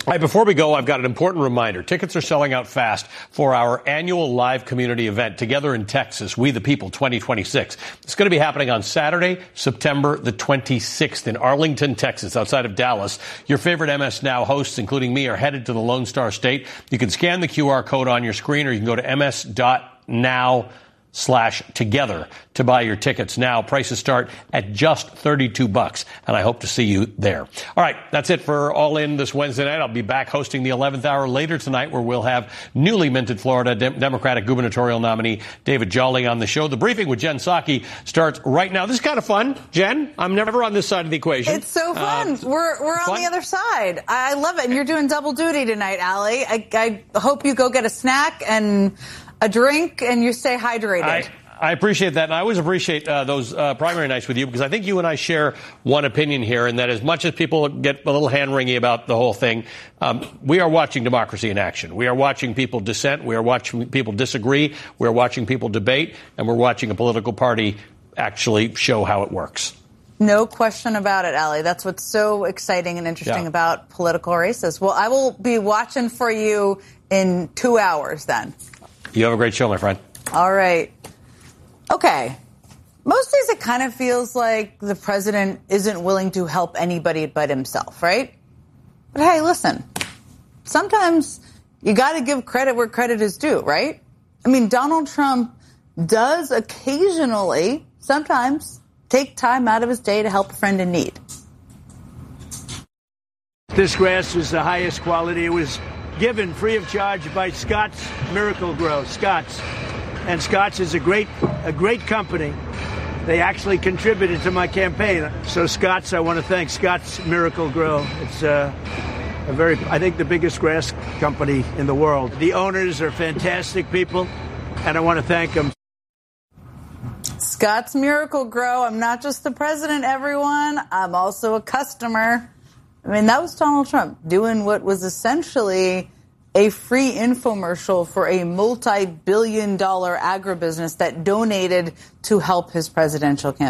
All right, before we go, I've got an important reminder. Tickets are selling out fast for our annual live community event, Together in Texas, We the People 2026. It's going to be happening on Saturday, September the 26th in Arlington, Texas, outside of Dallas. Your favorite MS Now hosts, including me, are headed to the Lone Star State. You can scan the QR code on your screen, or you can go to ms.now/together to buy your tickets now. Prices start at just $32, and I hope to see you there. All right, that's it for All In this Wednesday night. I'll be back hosting the 11th hour later tonight, where we'll have newly minted Florida Democratic gubernatorial nominee David Jolly on the show. The briefing with Jen Psaki starts right now. This is kind of fun, Jen. I'm never on this side of the equation. It's so fun. We're on the other side. I love it. And you're doing double duty tonight, Allie. I hope you go get a snack and a drink and you stay hydrated. I appreciate that, and I always appreciate those primary nights with you, because I think you and I share one opinion here, and that as much as people get a little hand-wringy about the whole thing, we are watching democracy in action. We are watching people dissent. We are watching people disagree. We are watching people debate, and we're watching a political party actually show how it works. No question about it, Allie. That's what's so exciting and interesting about political races. Well, I will be watching for you in 2 hours then. You have a great show, my friend. All right. Okay. Most days it kind of feels like the president isn't willing to help anybody but himself, right? But hey, listen, sometimes you got to give credit where credit is due, right? I mean, Donald Trump does occasionally, sometimes, take time out of his day to help a friend in need. This grass is the highest quality. It was given free of charge by Scotts Miracle-Gro. Scotts. And Scotts is a great company. They actually contributed to my campaign. So Scotts, I want to thank Scotts Miracle-Gro. It's I think the biggest grass company in the world. The owners are fantastic people, and I want to thank them. Scotts Miracle-Gro. I'm not just the president, everyone. I'm also a customer. I mean, that was Donald Trump doing what was essentially a free infomercial for a multi-billion-dollar agribusiness that donated to help his presidential campaign.